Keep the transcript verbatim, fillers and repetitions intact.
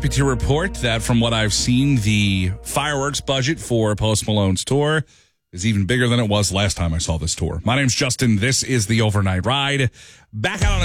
happy to report that from what I've seen, the fireworks budget for Post Malone's tour is even bigger than it was last time I saw this tour. My name's Justin. This is the Overnight Ride. Back out on